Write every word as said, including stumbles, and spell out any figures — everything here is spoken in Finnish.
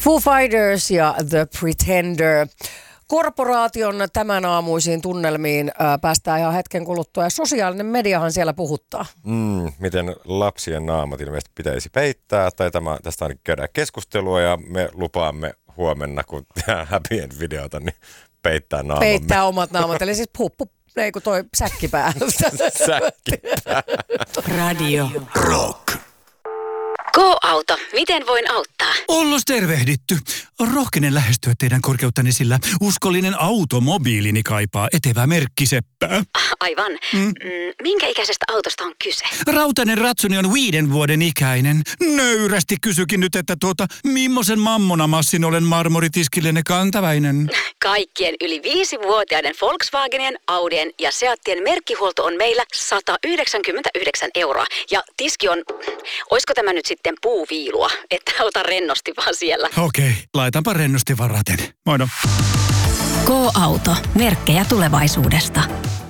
Foo Fighters ja The Pretender. Korporaation tämän aamuisiin tunnelmiin äh, päästään ihan hetken kuluttua ja sosiaalinen mediahan siellä puhuttaa. Mm, miten lapsien naamat ilmeisesti pitäisi peittää tai tämä, tästä ainakin käydään keskustelua ja me lupaamme huomenna, kun tehdään Happy End-videota, niin peittää naamamme. Peittää omat naamat, eli siis puppu, ei kun toi säkkipää. Säkkipää. Radio Rock. Go-auto. Miten voin auttaa? Ollos tervehditty. Rohkenen lähestyä teidän korkeuttanne, sillä uskollinen automobiilini kaipaa etevää merkkiseppää. Aivan. Mm. Mm, minkä ikäisestä autosta on kyse? Rautainen ratsuni on viiden vuoden ikäinen. Nöyrästi kysykin nyt, että tuota, millaisen mammonamassin olen marmoritiskillenne kantaväinen? Kaikkien yli viisivuotiaiden Volkswagenien, Audien ja Seattien merkkihuolto on meillä sata yhdeksänkymmentäyhdeksän euroa. Ja tiski on, oisko tämä nyt sitten puuviilua, että ota rennosti vaan siellä. Okei, laitanpa rennosti varaten. Moido. Go-auto. Merkkejä tulevaisuudesta.